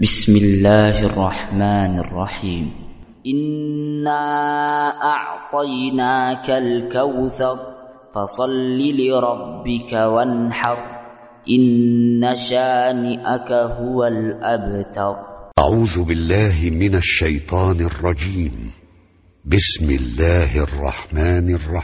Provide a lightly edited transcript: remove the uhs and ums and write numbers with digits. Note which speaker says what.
Speaker 1: بسم الله الرحمن الرحيم. إنا أعطيناك الكوثر فصل لربك وانحر إن شانئك هو الأبتر.
Speaker 2: أعوذ بالله من الشيطان الرجيم. بسم الله الرحمن الرحيم.